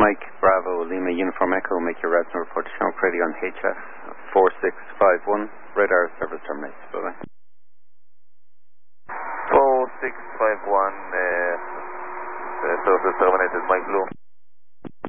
Mike Bravo Lima Uniform Echo, make your radar report to Sean Crady on HF 4651. Radar service terminates. Bye bye. 4651, service terminated, Mike Blue.